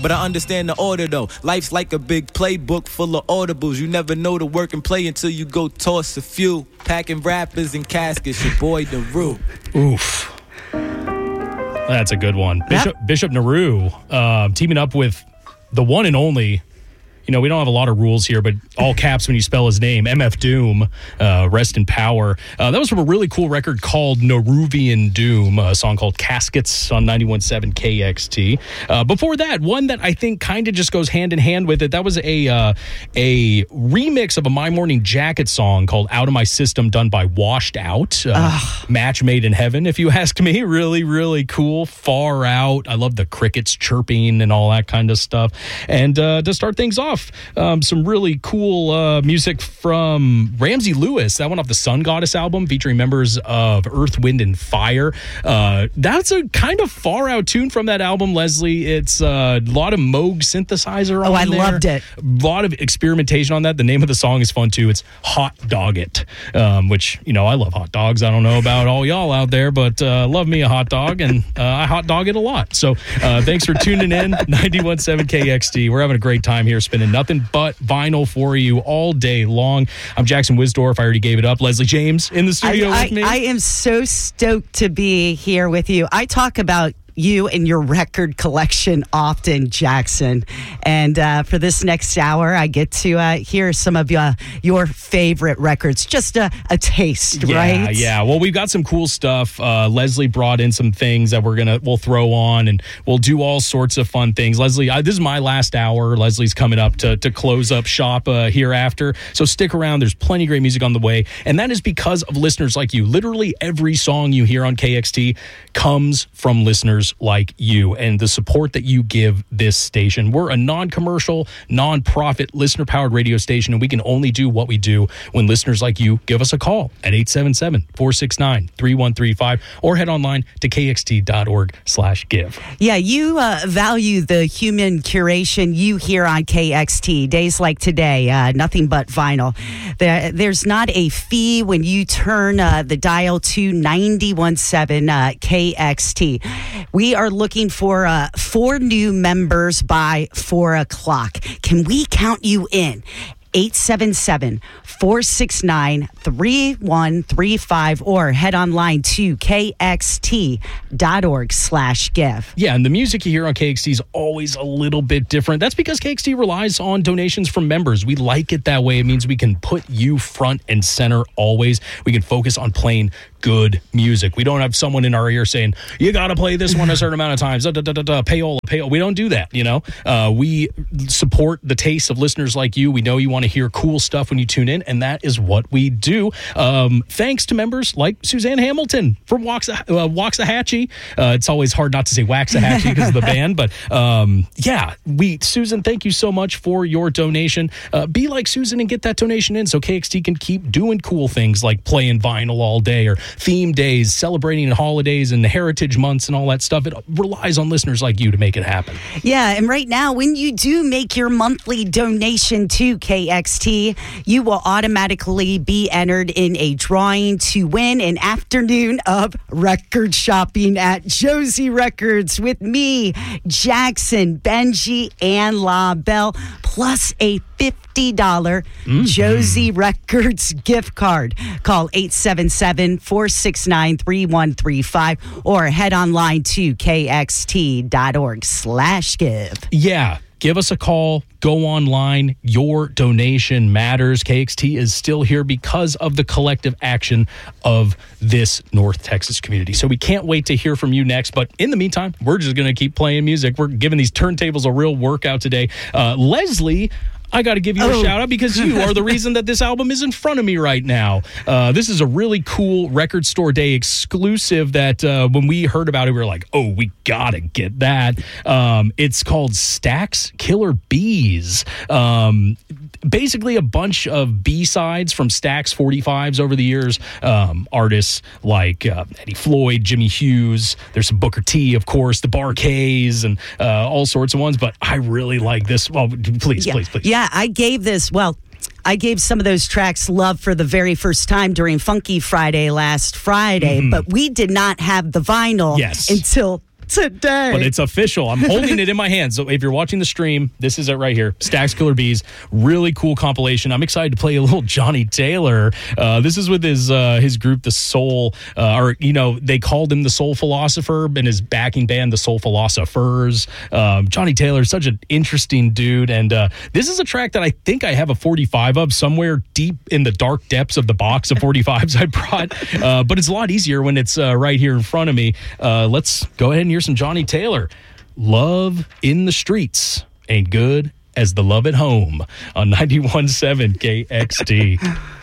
but I understand the order though. Life's like a big playbook full of audibles. You never know the work and play until you go toss a few. Packing rappers and caskets, your boy Naru. Oof. That's a good one. Bishop Naru teaming up with the one and only, we don't have a lot of rules here, but all caps when you spell his name, MF Doom, rest in power. That was from a really cool record called Naruvian Doom, a song called Caskets on 91.7 KXT. Before that, one that I think kind of just goes hand in hand with it, that was a remix of a My Morning Jacket song called Out of My System done by Washed Out. Match made in heaven, if you ask me. Really, really cool. Far out. I love the crickets chirping and all that kind of stuff. And to start things off, some really cool music from Ramsey Lewis, that one off the Sun Goddess album featuring members of Earth, Wind, and Fire. That's a kind of far out tune from that album, Leslie. It's a lot of Moog synthesizer on there. Loved it. A lot of experimentation on that. The name of the song is fun too. It's Hot Dog It, which, I love hot dogs. I don't know about all y'all out there, but love me a hot dog, and I hot dog it a lot. So thanks for tuning in. 91.7 KXT. We're having a great time here, spinning nothing but vinyl for you all day long. I'm Jackson Wisdorf. I already gave it up. Leslie James in the studio with me. I am so stoked to be here with you. I talk about you and your record collection often, Jackson. And for this next hour, I get to hear some of your favorite records. Just a taste, right? Yeah. Well, we've got some cool stuff. Leslie brought in some things that we'll throw on, and we'll do all sorts of fun things. Leslie, this is my last hour. Leslie's coming up to close up shop hereafter. So stick around. There's plenty of great music on the way. And that is because of listeners like you. Literally every song you hear on KXT comes from listeners like you and the support that you give this station. We're a non-commercial, non-profit, listener-powered radio station, and we can only do what we do when listeners like you give us a call at 877-469-3135 or head online to kxt.org/give. Yeah, you value the human curation you hear on KXT. Days like today, nothing but vinyl. There's not a fee when you turn the dial to 91.7 KXT. We are looking for 4 new members by 4 o'clock. Can we count you in? 877-469-3135 or head online to kxt.org/give. Yeah, and the music you hear on KXT is always a little bit different. That's because KXT relies on donations from members. We like it that way. It means we can put you front and center always. We can focus on playing good music. We don't have someone in our ear saying, you got to play this one a certain amount of times. Payola. We don't do that, We support the taste of listeners like you. We know you want to hear cool stuff when you tune in, and that is what we do. Thanks to members like Suzanne Hamilton from Waxahachie. It's always hard not to say Waxahachie because of the band, but Susan, thank you so much for your donation. Be like Susan and get that donation in so KXT can keep doing cool things like playing vinyl all day or theme days, celebrating holidays and heritage months and all that stuff. It relies on listeners like you to make it happen. Yeah, and right now, when you do make your monthly donation to KXT, you will automatically be entered in a drawing to win an afternoon of record shopping at Josie Records with me, Jackson, Benji, and La Belle, plus a $50 Josie Records gift card. Call 877-469-3135 or head online to kxt.org/give. Yeah. Give us a call. Go online. Your donation matters. KXT is still here because of the collective action of this North Texas community. So we can't wait to hear from you next. But in the meantime, we're just going to keep playing music. We're giving these turntables a real workout today. Leslie, I got to give you a shout out because you are the reason that this album is in front of me right now. This is a really cool Record Store Day exclusive that when we heard about it, we were like, oh, we got to get that. It's called Stax Killer Bees. Basically a bunch of B-sides from Stax 45s over the years. Artists like Eddie Floyd, Jimmy Hughes. There's some Booker T, of course, the Bar-Kays, and all sorts of ones. But I really like this. Well, please. Yeah, I gave some of those tracks love for the very first time during Funky Friday last Friday, but we did not have the vinyl until today. But it's official. I'm holding it in my hands. So if you're watching the stream, this is it right here. Stax Killer Bees. Really cool compilation. I'm excited to play a little Johnny Taylor. This is with his group, The Soul, they called him the Soul Philosopher, and his backing band, the Soul Philosophers. Johnny Taylor is such an interesting dude, and this is a track that I think I have a 45 of somewhere deep in the dark depths of the box of 45s I brought, but it's a lot easier when it's right here in front of me. Let's go ahead and hear some Johnny Taylor. Love in the streets ain't good as the love at home on 91.7 KXT.